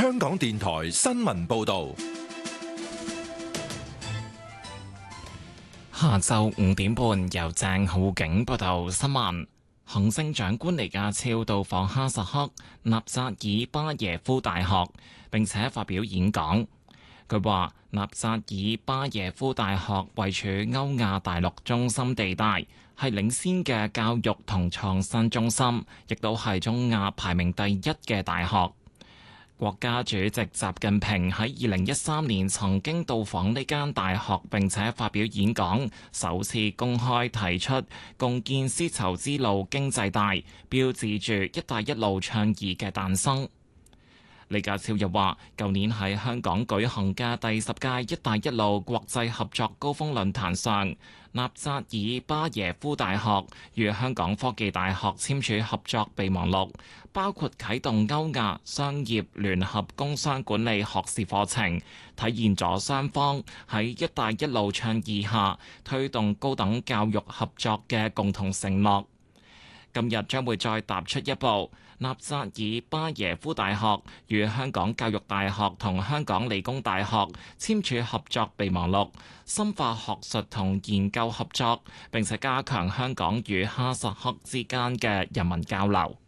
香港電台新聞報道。 下晝5點半，由鄭浩景報道新聞。行政長官李家超到訪哈薩克納扎爾巴耶夫大學，並且發表演講。佢話：納扎爾巴耶夫大學位處歐亞大陸中心地帶，係領先嘅教育同創新中心，亦都係中亞排名第一嘅大學。國家主席習近平喺2013年曾經到訪呢間大學，並且發表演講，首次公開提出共建絲綢之路經濟帶，標誌住「一帶一路」倡議嘅誕生。李家超又話，舊年喺香港舉行嘅第10屆「一帶一路」國際合作高峰論壇上，納扎爾巴耶夫大學與香港科技大學簽署合作備忘錄，包括啟動歐亞商業聯合工商管理學士課程，體現咗雙方喺「一帶一路」倡議下推動高等教育合作嘅共同承諾。今日將會再踏出一步，納扎爾巴耶夫大學與香港教育大學同香港理工大學簽署合作備忘錄，深化學術同研究合作，並且加強香港與哈薩克之間嘅人民交流。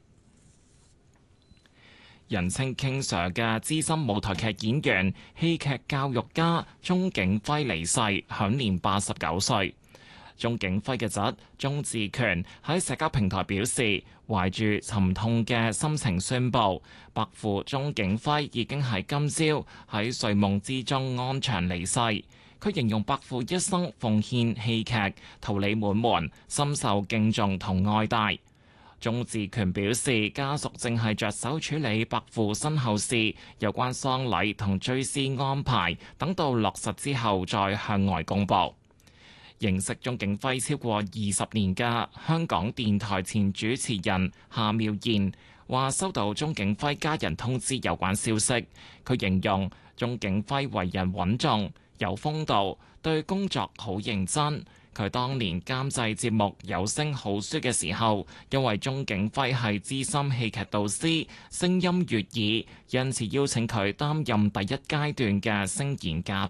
人稱 King Sir 嘅資深舞台劇演員、戲劇教育家鍾景輝離世，享年89歲。鍾景輝嘅侄鍾志權喺社交平台表示，懷住沉痛嘅心情宣布，伯父鍾景輝已經喺今朝喺睡夢之中安詳離世。佢形容伯父一生奉獻戲劇，桃李滿門，深受敬重同愛戴。鍾志權表示，家屬正係着手處理伯父身後事，有關喪禮同追思安排，等到落實之後再向外公佈。認識鍾景輝超過20年嘅香港電台前主持人夏妙賢話，收到鍾景輝家人通知有關消息。佢形容鍾景輝為人穩重、有風度，對工作好認真。佢當年監製節目《有聲好書》嘅時候，因為鍾景輝係資深戲劇導師，聲音悅耳，因此邀請佢擔任第一階段嘅聲演嘉